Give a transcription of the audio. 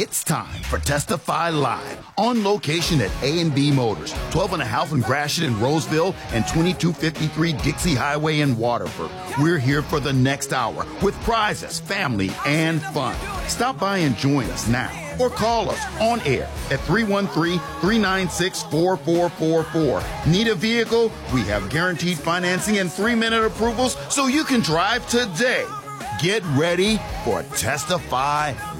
It's time for Testify Live, on location at A&B Motors, 12 and a half in Gratiot in Roseville and 2253 Dixie Highway in Waterford. We're here for the next hour with prizes, family, and fun. Stop by and join us now or call us on air at 313-396-4444. Need a vehicle? We have guaranteed financing and 3-minute approvals so you can drive today. Get ready for Testify